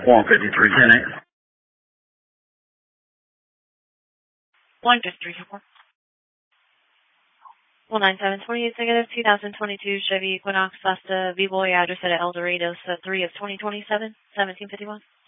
15310. 15310. 19728 negative 2022 Chevy Equinox Fasta V-Boy address at El Dorado, set 3 of 2027, 1751.